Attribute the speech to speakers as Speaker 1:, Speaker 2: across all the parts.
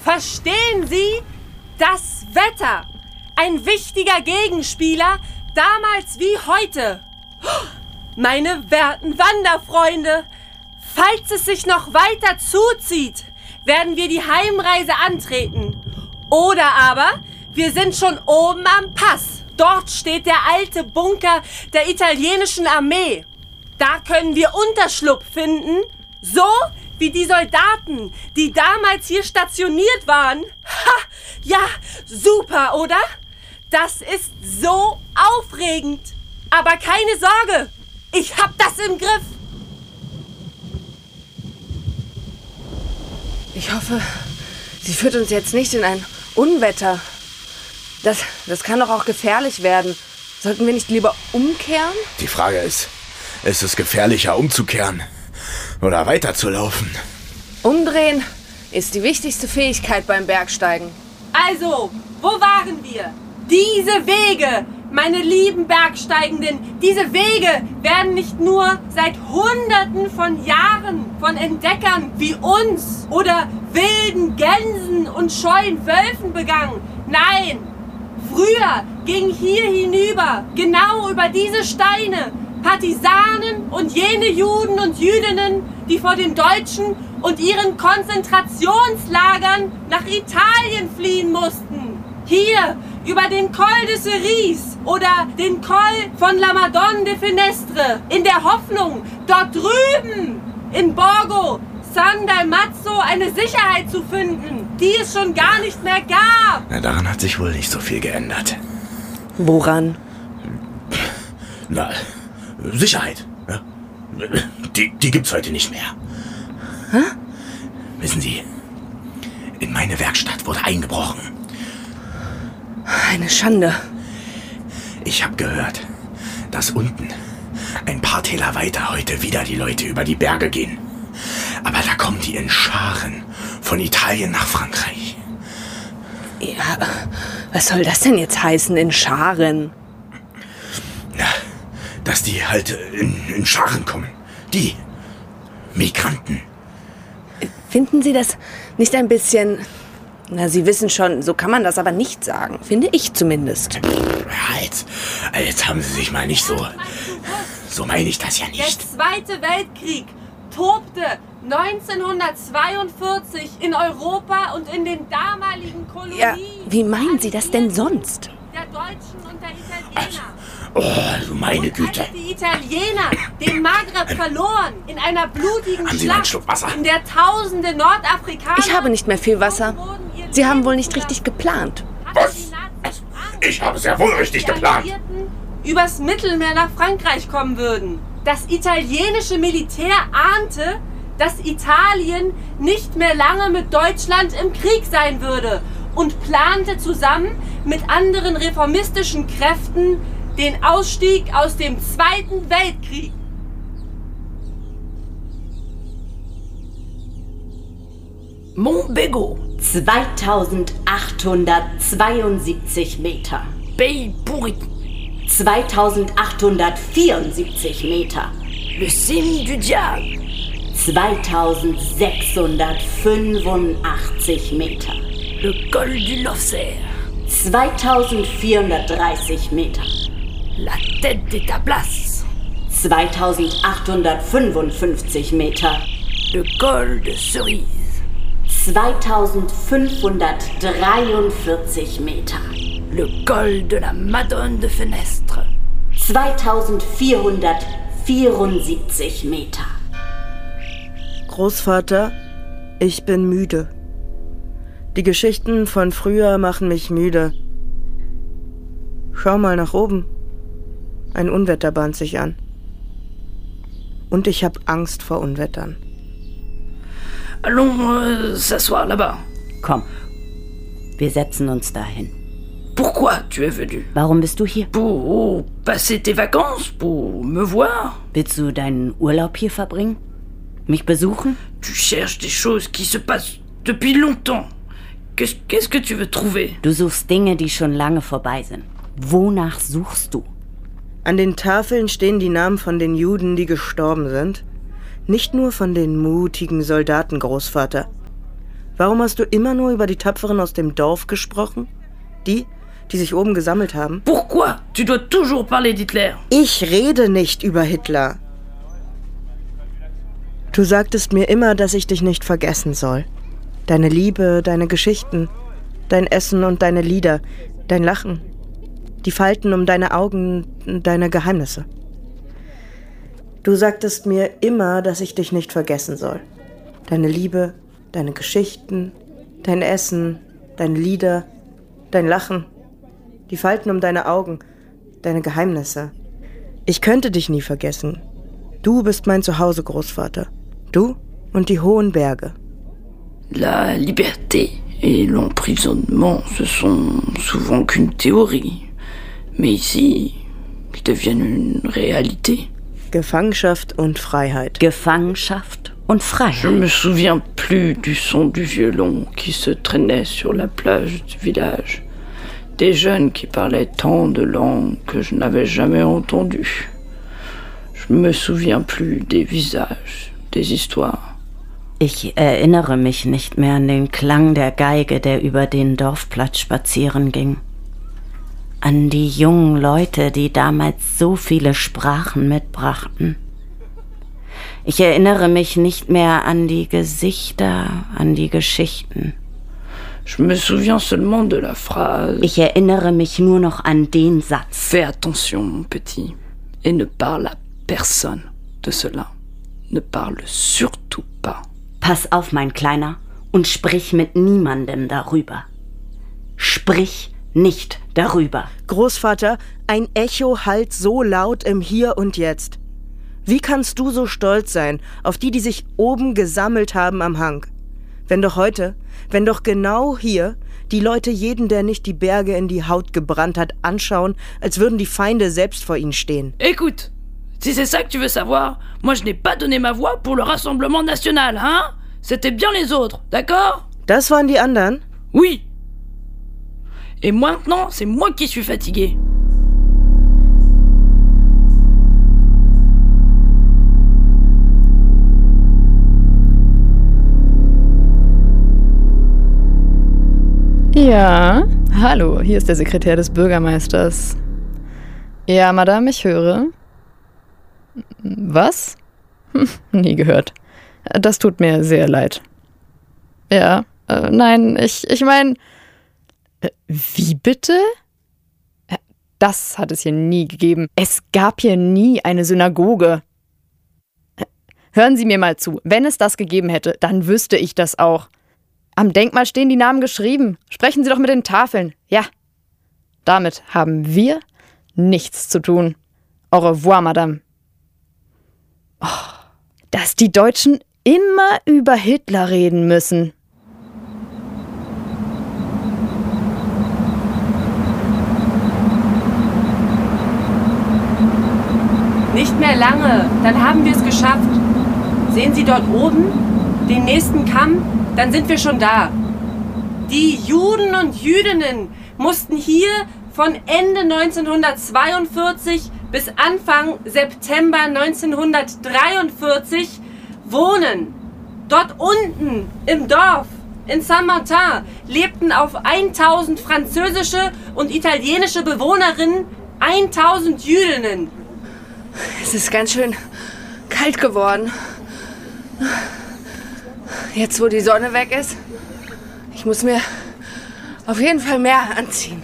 Speaker 1: Verstehen Sie? Das Wetter. Ein wichtiger Gegenspieler, damals wie heute. Meine werten Wanderfreunde, falls es sich noch weiter zuzieht, werden wir die Heimreise antreten. Oder aber, wir sind schon oben am Pass. Dort steht der alte Bunker der italienischen Armee. Da können wir Unterschlupf finden, so wie die Soldaten, die damals hier stationiert waren. Ha, ja, super, oder? Das ist so aufregend. Aber keine Sorge, ich hab das im Griff.
Speaker 2: Ich hoffe, sie führt uns jetzt nicht in ein Unwetter. Das kann doch auch gefährlich werden. Sollten wir nicht lieber umkehren?
Speaker 3: Die Frage ist es gefährlicher umzukehren oder weiterzulaufen?
Speaker 2: Umdrehen ist die wichtigste Fähigkeit beim Bergsteigen.
Speaker 1: Also, wo waren wir? Diese Wege, meine lieben Bergsteigenden, diese Wege werden nicht nur seit Hunderten von Jahren von Entdeckern wie uns oder wilden Gänsen und scheuen Wölfen begangen. Nein, früher ging hier hinüber, genau über diese Steine, Partisanen und jene Juden und Jüdinnen, die vor den Deutschen und ihren Konzentrationslagern nach Italien fliehen mussten. Hier über den Col de Cerise oder den Col von la Madone de Finestre, in der Hoffnung, dort drüben in Borgo San Dalmazzo eine Sicherheit zu finden, die es schon gar nicht mehr gab.
Speaker 3: Na, daran hat sich wohl nicht so viel geändert.
Speaker 2: Woran?
Speaker 3: Na, Sicherheit. Ja? Die gibt's heute nicht mehr.
Speaker 2: Hä?
Speaker 3: Wissen Sie, in meine Werkstatt wurde eingebrochen.
Speaker 2: Eine Schande.
Speaker 3: Ich habe gehört, dass unten, ein paar Täler weiter, heute wieder die Leute über die Berge gehen. Aber da kommen die in Scharen von Italien nach Frankreich.
Speaker 2: Ja, was soll das denn jetzt heißen, in Scharen?
Speaker 3: Na, dass die halt in Scharen kommen. Die Migranten.
Speaker 2: Finden Sie das nicht ein bisschen... Na, Sie wissen schon, so kann man das aber nicht sagen. Finde ich zumindest.
Speaker 3: Ja, jetzt haben Sie sich mal nicht so... So meine ich das ja nicht.
Speaker 1: Der Zweite Weltkrieg tobte 1942 in Europa und in den damaligen Kolonien.
Speaker 2: Ja, wie meinen Sie das denn sonst?
Speaker 1: Der Deutschen und der Italiener.
Speaker 3: Oh, du meine Güte.
Speaker 1: Als die Italiener den Maghreb verloren in einer blutigen
Speaker 3: Haben Sie mal einen
Speaker 1: Schlacht,
Speaker 3: Schluck Wasser?
Speaker 1: in der Tausende Nordafrikaner...
Speaker 2: Ich habe nicht mehr viel Wasser. Sie haben wohl nicht richtig geplant.
Speaker 3: Was? Ich habe sehr wohl richtig geplant.
Speaker 1: Übers Mittelmeer nach Frankreich kommen würden. Das italienische Militär ahnte, dass Italien nicht mehr lange mit Deutschland im Krieg sein würde und plante zusammen mit anderen reformistischen Kräften den Ausstieg aus dem Zweiten Weltkrieg.
Speaker 4: Montbégot. 2872 Meter.
Speaker 5: Pays pourri.
Speaker 4: 2874 Meter.
Speaker 5: Le cime du diable.
Speaker 4: 2685 Meter.
Speaker 5: Le col du Lofser.
Speaker 4: 2430 Meter.
Speaker 5: La tête des Tablas.
Speaker 4: 2855 Meter.
Speaker 5: Le col de Cerise.
Speaker 4: 2543 Meter.
Speaker 5: Le col de la Madone de Finestre.
Speaker 4: 2474 Meter.
Speaker 6: Großvater, ich bin müde. Die Geschichten von früher machen mich müde. Schau mal nach oben. Ein Unwetter bahnt sich an. Und ich habe Angst vor Unwettern.
Speaker 5: Allons s'asseoir là-bas.
Speaker 4: Komm, wir setzen uns dahin.
Speaker 5: Pourquoi tu es venu?
Speaker 4: Warum bist du hier?
Speaker 5: Pour passer tes vacances? Pour me voir?
Speaker 4: Willst du deinen Urlaub hier verbringen? Mich besuchen?
Speaker 5: Tu cherches des choses qui se passent depuis longtemps. Qu'est-ce que tu veux trouver?
Speaker 4: Du suchst Dinge, die schon lange vorbei sind. Wonach suchst du?
Speaker 6: An den Tafeln stehen die Namen von den Juden, die gestorben sind. Nicht nur von den mutigen Soldaten, Großvater. Warum hast du immer nur über die Tapferen aus dem Dorf gesprochen? Die sich oben gesammelt haben?
Speaker 5: Pourquoi tu dois toujours parler d'Hitler?
Speaker 6: Ich rede nicht über Hitler. Du sagtest mir immer, dass ich dich nicht vergessen soll. Deine Liebe, deine Geschichten, dein Essen und deine Lieder, dein Lachen, die Falten um deine Augen, deine Geheimnisse. Du sagtest mir immer, dass ich dich nicht vergessen soll. Deine Liebe, deine Geschichten, dein Essen, deine Lieder, dein Lachen, die Falten um deine Augen, deine Geheimnisse. Ich könnte dich nie vergessen. Du bist mein Zuhause, Großvater. Du und die hohen Berge.
Speaker 5: La liberté et l'emprisonnement, ce sont souvent qu'une théorie. Mais ici, ils deviennent une réalité.
Speaker 6: Gefangenschaft und Freiheit.
Speaker 4: Gefangenschaft und Freiheit.
Speaker 5: Je me souviens plus du son du violon qui se traînait sur la plage du village. Des jeunes qui parlaient tant de langues que je n'avais jamais entendues. Je me souviens plus des visages, des histoires.
Speaker 4: Ich erinnere mich nicht mehr an den Klang der Geige, der über den Dorfplatz spazieren ging. An die jungen Leute, die damals so viele Sprachen mitbrachten. Ich erinnere mich nicht mehr an die Gesichter, an die Geschichten.
Speaker 5: Je me souviens seulement de la phrase.
Speaker 4: Ich erinnere mich nur noch an den Satz.
Speaker 5: Fais attention, mon petit, et ne parle à personne de cela. Ne parle surtout pas.
Speaker 4: Pass auf, mein Kleiner, und sprich mit niemandem darüber. Sprich nicht darüber.
Speaker 6: Großvater, ein Echo hallt so laut im Hier und Jetzt. Wie kannst du so stolz sein auf die sich oben gesammelt haben am Hang? Wenn doch genau hier die Leute jeden, der nicht die Berge in die Haut gebrannt hat, anschauen, als würden die Feinde selbst vor ihnen stehen.
Speaker 5: Écoute, si c'est ça que tu veux savoir, moi je n'ai pas donné ma voix pour le Rassemblement National, hein? C'était bien les autres, d'accord?
Speaker 6: Das waren die anderen?
Speaker 5: Oui. Et maintenant, c'est moi qui suis fatigué.
Speaker 7: Ja, hallo, hier ist der Sekretär des Bürgermeisters. Ja, Madame, ich höre. Was? Nie gehört. Das tut mir sehr leid. Ja, nein, ich meine... Wie bitte? Das hat es hier nie gegeben. Es gab hier nie eine Synagoge. Hören Sie mir mal zu. Wenn es das gegeben hätte, dann wüsste ich das auch. Am Denkmal stehen die Namen geschrieben. Sprechen Sie doch mit den Tafeln. Ja. Damit haben wir nichts zu tun. Au revoir, Madame. Oh, dass die Deutschen immer über Hitler reden müssen.
Speaker 1: Nicht mehr lange, dann haben wir es geschafft. Sehen Sie dort oben den nächsten Kamm? Dann sind wir schon da. Die Juden und Jüdinnen mussten hier von Ende 1942 bis Anfang September 1943 wohnen. Dort unten im Dorf in Saint-Martin lebten auf 1000 französische und italienische Bewohnerinnen 1000 Jüdinnen.
Speaker 2: Es ist ganz schön kalt geworden. Jetzt, wo die Sonne weg ist, ich muss mir auf jeden Fall mehr anziehen.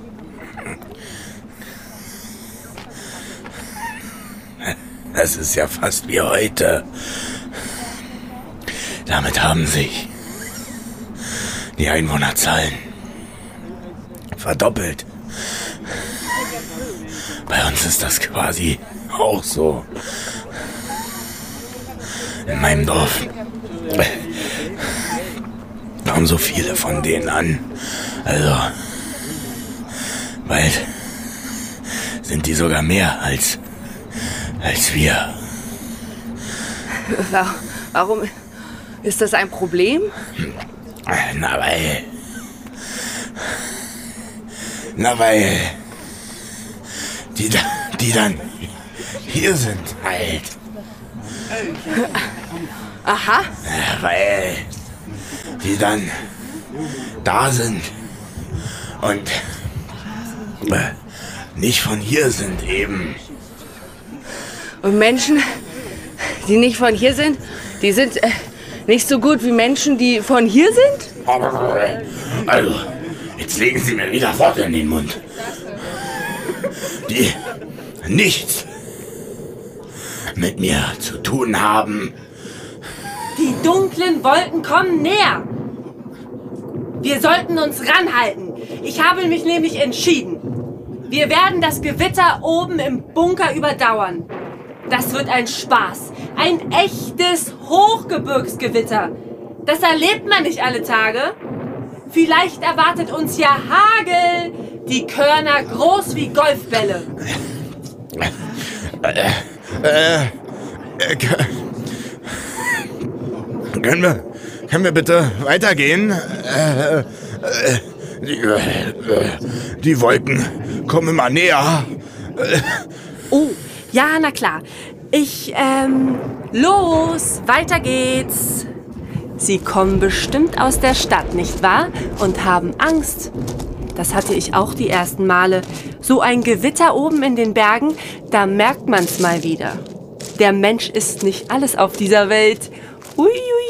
Speaker 3: Das ist ja fast wie heute. Damit haben sich die Einwohnerzahlen verdoppelt. Bei uns ist das quasi auch so. In meinem Dorf kommen so viele von denen an. Also, bald sind die sogar mehr als wir.
Speaker 2: Warum ist das ein Problem?
Speaker 3: Na weil die dann hier sind halt.
Speaker 2: Aha.
Speaker 3: die dann da sind und nicht von hier sind eben.
Speaker 2: Und Menschen, die nicht von hier sind, die sind nicht so gut wie Menschen, die von hier sind?
Speaker 3: Also, jetzt legen Sie mir wieder Worte in den Mund. Die nichts mit mir zu tun haben.
Speaker 1: Die dunklen Wolken kommen näher. Wir sollten uns ranhalten. Ich habe mich nämlich entschieden. Wir werden das Gewitter oben im Bunker überdauern. Das wird ein Spaß. Ein echtes Hochgebirgsgewitter. Das erlebt man nicht alle Tage. Vielleicht erwartet uns ja Hagel. Die Körner groß wie Golfbälle.
Speaker 3: Können wir bitte weitergehen? Die Wolken kommen immer näher.
Speaker 1: Oh, ja, na klar. Los, weiter geht's. Sie kommen bestimmt aus der Stadt, nicht wahr? Und haben Angst. Das hatte ich auch die ersten Male. So ein Gewitter oben in den Bergen, da merkt man's mal wieder. Der Mensch ist nicht alles auf dieser Welt. Ui, ui,